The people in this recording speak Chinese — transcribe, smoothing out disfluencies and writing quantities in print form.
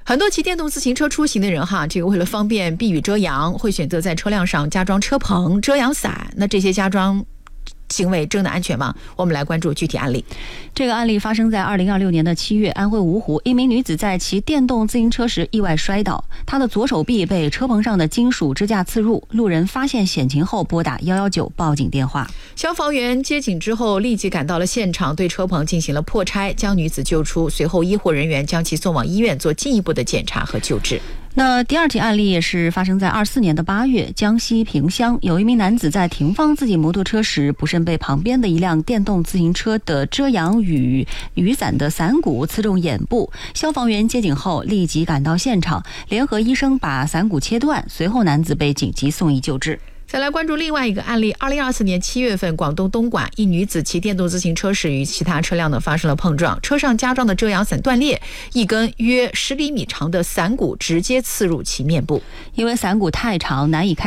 很多骑电动自行车出行的人哈，这个为了方便避雨遮阳，会选择在车辆上加装车棚、遮阳伞。那这些加装行为真的安全吗？我们来关注具体案例。 这个案例发生在2026年的7月，安徽芜湖，一名女子在骑电动自行车时意外摔倒，她的左手臂被车棚上的金属支架刺入。路人发现险情后拨打119报警电话， 消防员接警之后立即赶到了现场，对车棚进行了破拆，将女子救出。随后医护人员将其送往医院做进一步的检查和救治。 那第二起案例也是发生在24年的8月，江西萍乡有一名男子在停放自己摩托车时，不慎被旁边的一辆电动自行车的遮阳雨伞的伞骨刺中眼部。消防员接警后立即赶到现场，联合医生把伞骨切断，随后男子被紧急送医救治。 再来关注另外一个案例。2024年7月份，广东东莞一女子骑电动自行车时与其他车辆发生了碰撞，车上加装的遮阳伞断裂，一根约10厘米长的伞骨直接刺入其面部。 因为伞骨太长，难以开